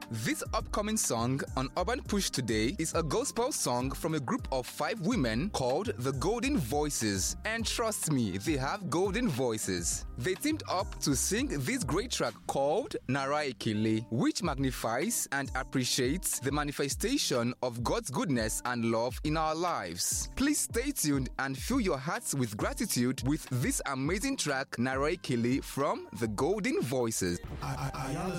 This upcoming song on Urban Push today is a gospel song from a group of 5 women called the Golden Voices. And trust me, they have golden voices. They teamed up to sing this great track called Nara Ekele, which magnifies and appreciates the manifestation of God's goodness and love in our lives. Please stay tuned and fill your hearts with gratitude with this amazing track Nara Ekele from the Golden Voices.